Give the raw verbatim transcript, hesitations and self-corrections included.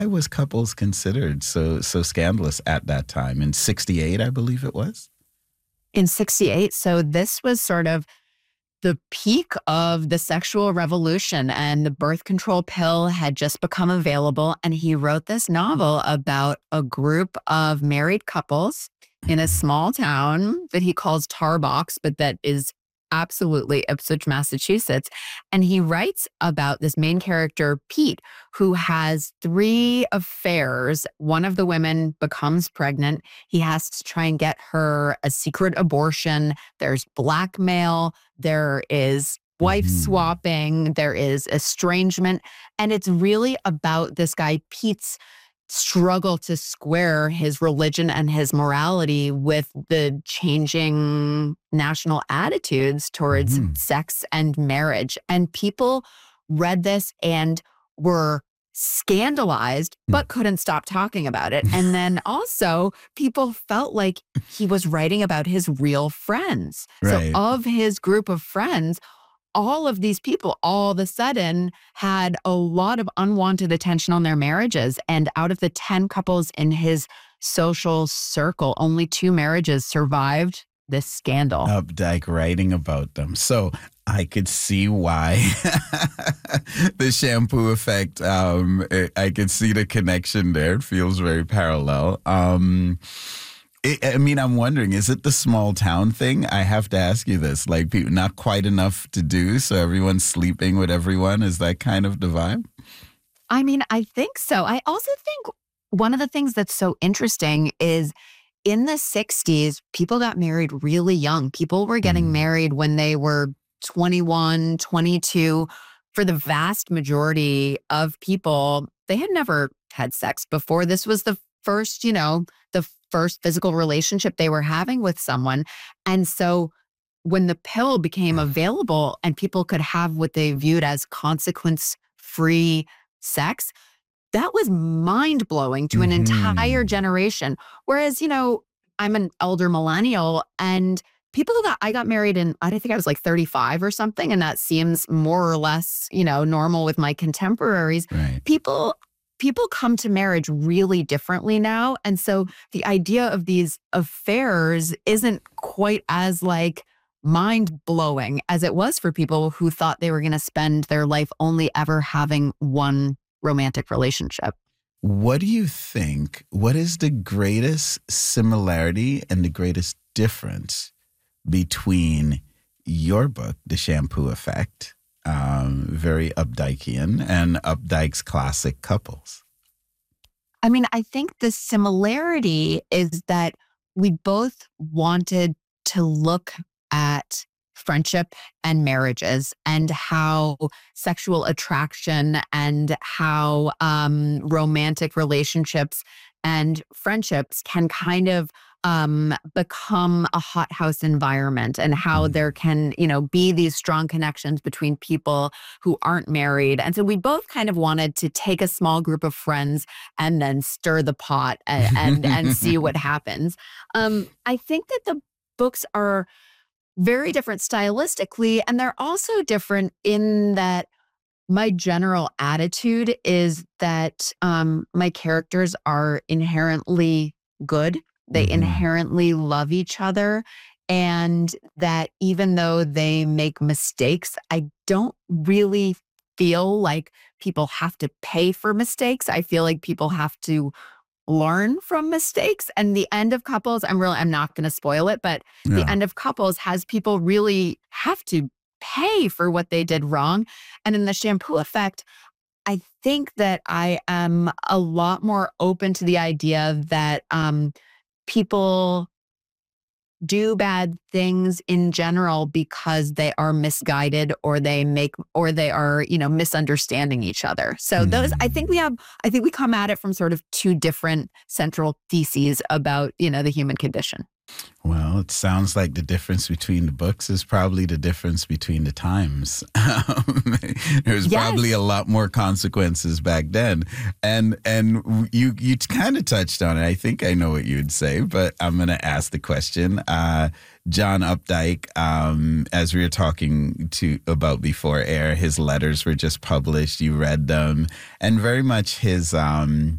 Why was couples considered so so scandalous at that time? In sixty-eight, I believe it was? In sixty-eight. So this was sort of the peak of the sexual revolution, and the birth control pill had just become available. And he wrote this novel about a group of married couples in a small town that he calls Tarbox, but that is absolutely Ipswich, Massachusetts. And he writes about this main character, Pete, who has three affairs. One of the women becomes pregnant. He has to try and get her a secret abortion. There's blackmail. There is wife Mhm. swapping. There is estrangement. And it's really about this guy, Pete's struggle to square his religion and his morality with the changing national attitudes towards Mhm. sex and marriage. And people read this and were scandalized, but couldn't stop talking about it. And then also, people felt like he was writing about his real friends. Right. So, of his group of friends, all of these people all of a sudden had a lot of unwanted attention on their marriages. And out of the ten couples in his social circle, only two marriages survived this scandal. Updike writing about them. So I could see why the shampoo effect, um, I could see the connection there. It feels very parallel. Um, It, I mean, I'm wondering, is it the small town thing? I have to ask you this. Like, people, not quite enough to do, so everyone's sleeping with everyone. Is that kind of the vibe? I mean, I think so. I also think one of the things that's so interesting is in the sixties, people got married really young. People were getting Mm. married when they were twenty-one, twenty-two. For the vast majority of people, they had never had sex before. This was the first, you know, the first physical relationship they were having with someone. And so when the pill became available and people could have what they viewed as consequence-free sex, that was mind-blowing to an entire Mhm. generation. Whereas, you know, I'm an elder millennial, and people who got, I got married in, I think I was like thirty-five or something, and that seems more or less, you know, normal with my contemporaries. Right. People people come to marriage really differently now. And so the idea of these affairs isn't quite as like mind-blowing as it was for people who thought they were going to spend their life only ever having one romantic relationship. What do you think? What is the greatest similarity and the greatest difference between your book, The Shampoo Effect, um, very Updikean, and Updike's classic Couples? I mean, I think the similarity is that we both wanted to look at friendship and marriages and how sexual attraction and how um, romantic relationships and friendships can kind of um, become a hothouse environment, and how Mm. there can, you know, be these strong connections between people who aren't married. And so we both kind of wanted to take a small group of friends and then stir the pot and and, and see what happens. Um, I think that the books are very different stylistically, and they're also different in that my general attitude is that um, my characters are inherently good. They Mhm. inherently love each other. And that even though they make mistakes, I don't really feel like people have to pay for mistakes. I feel like people have to learn from mistakes. And the end of Couples, I'm really, I'm not going to spoil it, but the Yeah. end of Couples has people really have to pay for what they did wrong. And in The Shampoo Effect, I think that I am a lot more open to the idea that um, people do bad things in general because they are misguided, or they make, or they are, you know, misunderstanding each other. So those, I think we have, I think we come at it from sort of two different central theses about, you know, the human condition. Well, it sounds like the difference between the books is probably the difference between the times. Um, There's Yes. probably a lot more consequences back then, and and you you kind of touched on it. I think I know what you'd say, but I'm going to ask the question. Uh, John Updike, um, as we were talking to about before air, his letters were just published. You read them, and very much his. Um,